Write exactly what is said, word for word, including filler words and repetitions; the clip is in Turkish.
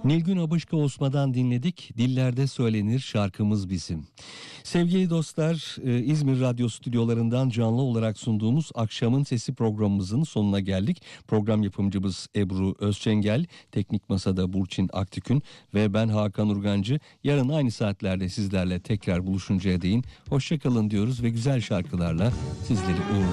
Nilgün Abışka Osman'dan dinledik. Dillerde söylenir şarkımız bizim. Sevgili dostlar, İzmir Radyo stüdyolarından canlı olarak sunduğumuz Akşamın Sesi programımızın sonuna geldik. Program yapımcımız Ebru Özçengel, teknik masada Burçin Aktikün ve ben Hakan Urgancı. Yarın aynı saatlerde sizlerle tekrar buluşuncaya değin hoşça kalın diyoruz ve güzel şarkılarla sizleri uğurluyoruz.